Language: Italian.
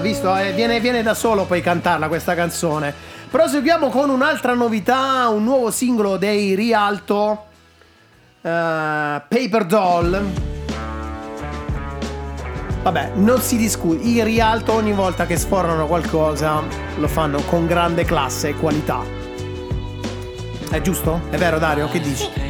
visto? Viene da solo poi cantarla questa canzone. Proseguiamo con un'altra novità, un nuovo singolo dei Rialto, Paper Doll. Vabbè, non si discute, i Rialto ogni volta che sfornano qualcosa lo fanno con grande classe e qualità. È giusto? È vero, Dario? Che dici?